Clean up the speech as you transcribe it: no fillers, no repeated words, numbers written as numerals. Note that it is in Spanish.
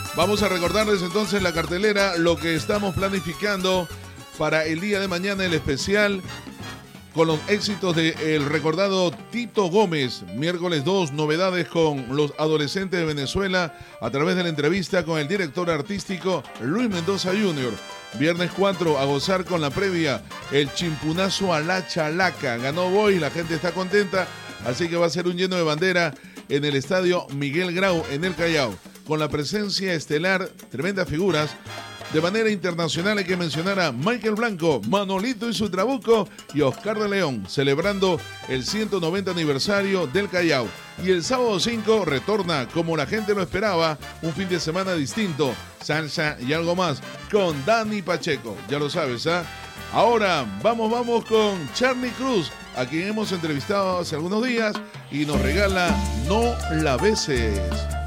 Vamos a recordarles entonces la cartelera, lo que estamos planificando para el día de mañana, el especial con los éxitos del recordado Tito Gómez. Miércoles 2, novedades con los adolescentes de Venezuela a través de la entrevista con el director artístico Luis Mendoza Jr. Viernes 4, a gozar con la previa, el chimpunazo a la chalaca. Ganó Boys, la gente está contenta, así que va a ser un lleno de bandera en el estadio Miguel Grau en el Callao, con la presencia estelar, tremendas figuras. De manera internacional hay que mencionar a Michael Blanco, Manolito y su Trabuco y Oscar de León, celebrando el 190 aniversario del Callao. Y el sábado 5 retorna, como la gente lo esperaba, un fin de semana distinto, salsa y algo más, con Dani Pacheco. Ya lo sabes, ¿ah? Ahora vamos con Charly Cruz, a quien hemos entrevistado hace algunos días y nos regala No la beses.